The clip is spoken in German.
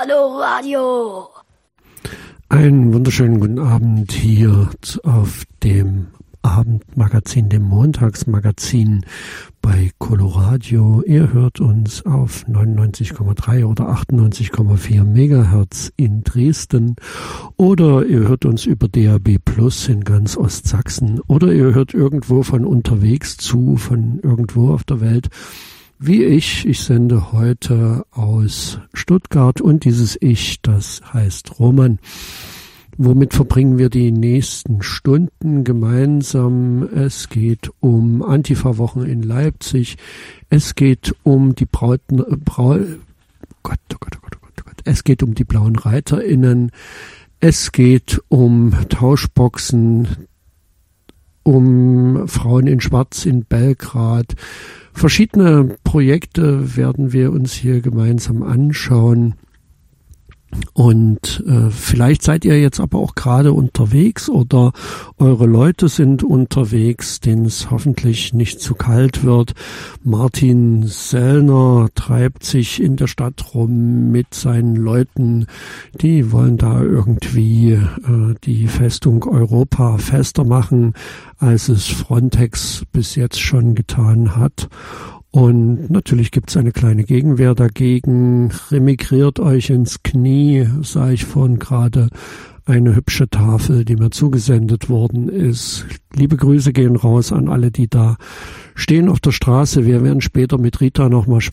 Coloradio. Einen wunderschönen guten Abend hier auf dem Abendmagazin, dem Montagsmagazin bei Coloradio. Ihr hört uns auf 99,3 oder 98,4 Megahertz in Dresden oder ihr hört uns über DAB Plus in ganz Ostsachsen oder ihr hört irgendwo von unterwegs zu, von irgendwo auf der Welt. Wie ich sende heute aus Stuttgart und dieses Ich, das heißt Roman. Womit verbringen wir die nächsten Stunden gemeinsam? Es geht um Antifa-Wochen in Leipzig. Es geht um die Es geht um die blauen ReiterInnen. Es geht um Tauschboxen, um Frauen in Schwarz in Belgrad. Verschiedene Projekte werden wir uns hier gemeinsam anschauen. Und vielleicht seid ihr jetzt aber auch gerade unterwegs oder eure Leute sind unterwegs, denen es hoffentlich nicht zu kalt wird. Martin Sellner treibt sich in der Stadt rum mit seinen Leuten. Die wollen da irgendwie die Festung Europa fester machen, als es Frontex bis jetzt schon getan hat. Und natürlich gibt es eine kleine Gegenwehr dagegen. Remigriert euch ins Knie, sah ich vorhin gerade eine hübsche Tafel, die mir zugesendet worden ist. Liebe Grüße gehen raus an alle, die da stehen auf der Straße. Wir werden später mit Rita nochmal